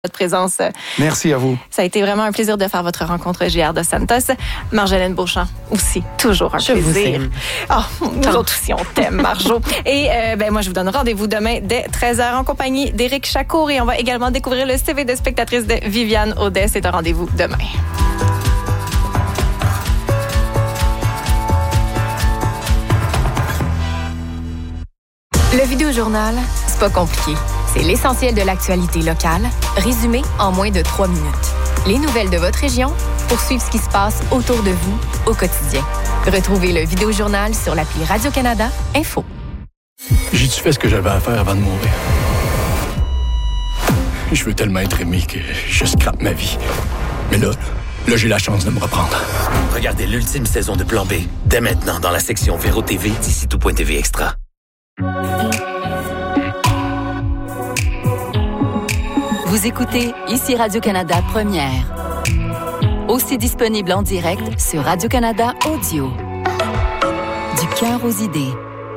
votre présence. Merci à vous. Ça a été vraiment un plaisir de faire votre rencontre, J.R. Dos Santos. Marjolaine Beauchamp aussi, toujours un plaisir. Nous autres aussi, on t'aime, Marjo. Et moi, je vous donne rendez-vous demain dès 13h en compagnie d'Éric Chacour et on va également découvrir le CV de spectatrice de Viviane Audet. C'est un rendez-vous demain. Le Vidéojournal, c'est pas compliqué. C'est l'essentiel de l'actualité locale, résumé en moins de 3 minutes. Les nouvelles de votre région pour suivre ce qui se passe autour de vous au quotidien. Retrouvez le Vidéojournal sur l'appli Radio-Canada Info. J'ai-tu fait ce que j'avais à faire avant de mourir? Je veux tellement être aimé que je scrape ma vie. Mais là, j'ai la chance de me reprendre. Regardez l'ultime saison de Plan B, dès maintenant dans la section Véro TV d'ici tout.tv Extra. Vous écoutez ici Radio-Canada Première. Aussi disponible en direct sur Radio-Canada Audio. Du cœur aux idées.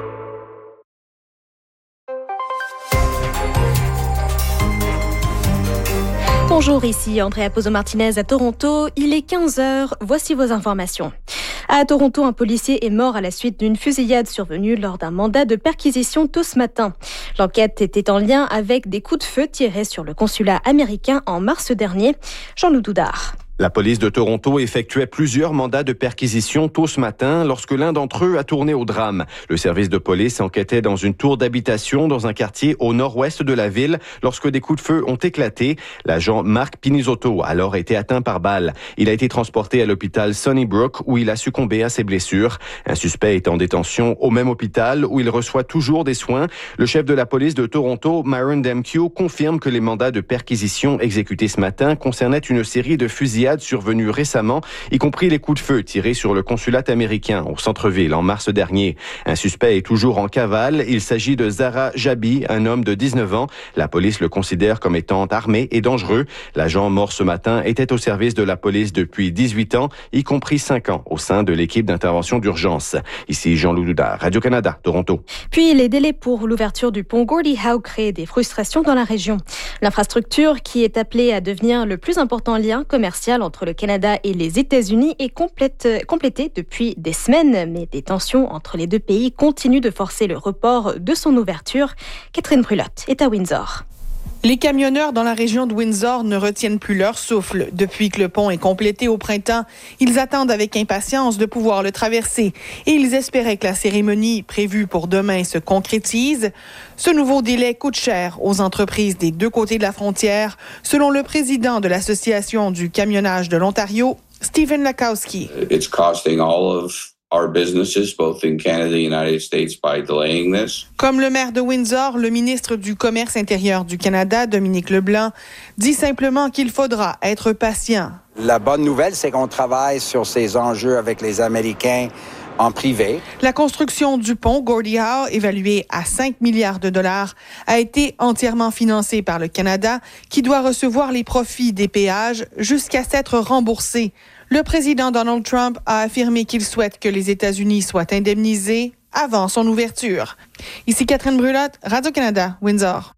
Bonjour, ici Andrea Pozo-Martinez à Toronto. Il est 15h. Voici vos informations. À Toronto, un policier est mort à la suite d'une fusillade survenue lors d'un mandat de perquisition tôt ce matin. L'enquête était en lien avec des coups de feu tirés sur le consulat américain en mars dernier. Jean-Loup Doudard. La police de Toronto effectuait plusieurs mandats de perquisition tôt ce matin lorsque l'un d'entre eux a tourné au drame. Le service de police enquêtait dans une tour d'habitation dans un quartier au nord-ouest de la ville lorsque des coups de feu ont éclaté. L'agent Marc Pinizotto a alors été atteint par balle. Il a été transporté à l'hôpital Sunnybrook où il a succombé à ses blessures. Un suspect est en détention au même hôpital où il reçoit toujours des soins. Le chef de la police de Toronto, Myron Demkiw, confirme que les mandats de perquisition exécutés ce matin concernaient une série de fusillades survenues récemment, y compris les coups de feu tirés sur le consulat américain au centre-ville en mars dernier. Un suspect est toujours en cavale. Il s'agit de Zara Jabi, un homme de 19 ans. La police le considère comme étant armé et dangereux. L'agent mort ce matin était au service de la police depuis 18 ans, y compris 5 ans au sein de l'équipe d'intervention d'urgence. Ici Jean-Loup Doudard, Radio-Canada, Toronto. Puis les délais pour l'ouverture du pont Gordie Howe créent des frustrations dans la région. L'infrastructure, qui est appelée à devenir le plus important lien commercial entre le Canada et les États-Unis, est complétée depuis des semaines, mais des tensions entre les deux pays continuent de forcer le report de son ouverture. Catherine Brulotte est à Windsor. Les camionneurs dans la région de Windsor ne retiennent plus leur souffle. Depuis que le pont est complété au printemps, ils attendent avec impatience de pouvoir le traverser et ils espéraient que la cérémonie prévue pour demain se concrétise. Ce nouveau délai coûte cher aux entreprises des deux côtés de la frontière, selon le président de l'Association du camionnage de l'Ontario, Stephen Lakowski. It's costing all of our businesses, both in Canada and the United States, by delaying this. Comme le maire de Windsor, le ministre du Commerce intérieur du Canada, Dominique Leblanc, dit simplement qu'il faudra être patient. La bonne nouvelle, c'est qu'on travaille sur ces enjeux avec les Américains en privé. La construction du pont Gordie Howe, évaluée à 5 milliards de dollars, a été entièrement financée par le Canada, qui doit recevoir les profits des péages jusqu'à s'être remboursé. Le président Donald Trump a affirmé qu'il souhaite que les États-Unis soient indemnisés avant son ouverture. Ici Catherine Brulotte, Radio-Canada, Windsor.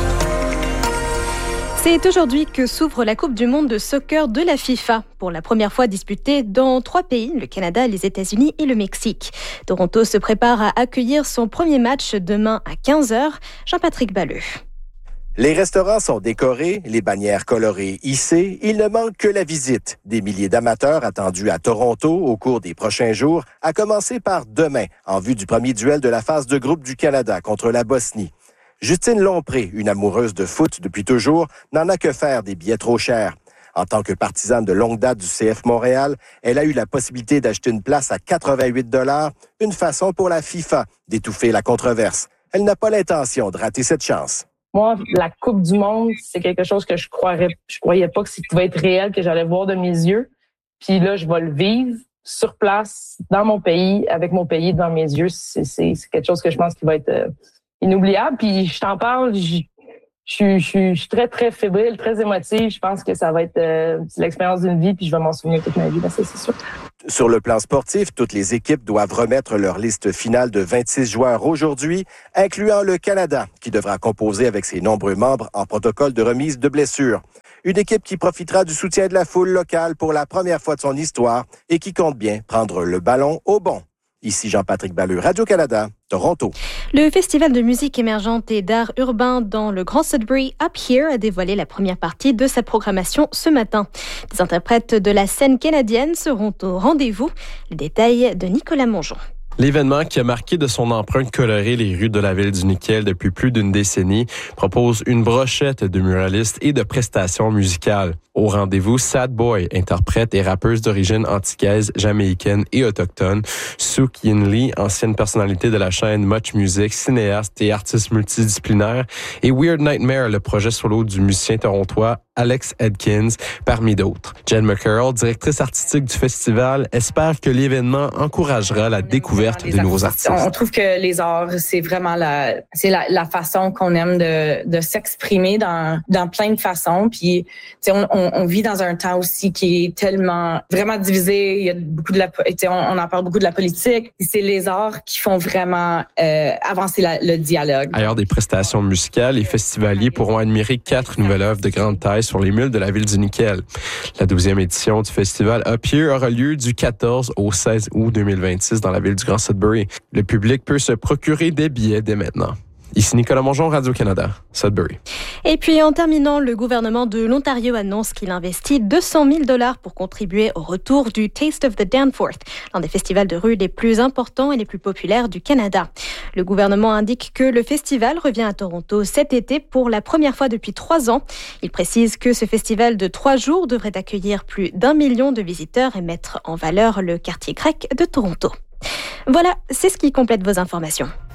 C'est aujourd'hui que s'ouvre la Coupe du monde de soccer de la FIFA, pour la première fois disputée dans 3 pays, le Canada, les États-Unis et le Mexique. Toronto se prépare à accueillir son premier match demain à 15h. Jean-Patrick Balleux. Les restaurants sont décorés, les bannières colorées hissées. Il ne manque que la visite des milliers d'amateurs attendus à Toronto au cours des prochains jours, à commencer par demain, en vue du premier duel de la phase de groupe du Canada contre la Bosnie. Justine Lompré, une amoureuse de foot depuis toujours, n'en a que faire des billets trop chers. En tant que partisane de longue date du CF Montréal, elle a eu la possibilité d'acheter une place à 88 $, une façon pour la FIFA d'étouffer la controverse. Elle n'a pas l'intention de rater cette chance. Moi, la Coupe du monde, c'est quelque chose que je croyais pas que ça pouvait être réel, que j'allais voir de mes yeux. Puis là, je vais le vivre sur place, dans mon pays, avec mon pays devant mes yeux. C'est quelque chose que je pense qui va être inoubliable. Puis je t'en parle, je suis très, très fébrile, très émotive. Je pense que ça va être l'expérience d'une vie, puis je vais m'en souvenir toute ma vie, là, c'est sûr. Sur le plan sportif, toutes les équipes doivent remettre leur liste finale de 26 joueurs aujourd'hui, incluant le Canada, qui devra composer avec ses nombreux membres en protocole de remise de blessures. Une équipe qui profitera du soutien de la foule locale pour la première fois de son histoire et qui compte bien prendre le ballon au bond. Ici Jean-Patrick Balleux, Radio-Canada, Toronto. Le Festival de musique émergente et d'art urbain dans le Grand Sudbury, Up Here, a dévoilé la première partie de sa programmation ce matin. Des interprètes de la scène canadienne seront au rendez-vous. Les détails de Nicolas Mongeon. L'événement, qui a marqué de son empreinte colorée les rues de la ville du Nickel depuis plus d'une décennie, propose une brochette de muralistes et de prestations musicales. Au rendez-vous, Sad Boy, interprète et rappeuse d'origine antillaise, jamaïcaine et autochtone, Sook Yin Lee, ancienne personnalité de la chaîne Much Music, cinéaste et artiste multidisciplinaire, et Weird Nightmare, le projet solo du musicien torontois Alex Edkins, parmi d'autres. Jen McCurl, directrice artistique du festival, espère que l'événement encouragera la découverte de nouveaux artistes. On trouve que les arts, c'est vraiment la façon qu'on aime de s'exprimer dans plein de façons. Puis, on vit dans un temps aussi qui est tellement vraiment divisé. Il y a beaucoup on en parle beaucoup de la politique. C'est les arts qui font vraiment avancer le dialogue. Ailleurs des prestations musicales, les festivaliers pourront admirer 4 nouvelles œuvres de grande taille sur les mules de la ville du Nickel. La 12e édition du festival Up Here aura lieu du 14 au 16 août 2026 dans la ville du Grand Sudbury. Le public peut se procurer des billets dès maintenant. Ici Nicolas Mongeon, Radio-Canada, Sudbury. Et puis en terminant, le gouvernement de l'Ontario annonce qu'il investit 200 000 $ pour contribuer au retour du Taste of the Danforth, l'un des festivals de rue les plus importants et les plus populaires du Canada. Le gouvernement indique que le festival revient à Toronto cet été pour la première fois depuis 3 ans. Il précise que ce festival de 3 jours devrait accueillir plus d'1 million de visiteurs et mettre en valeur le quartier grec de Toronto. Voilà, c'est ce qui complète vos informations.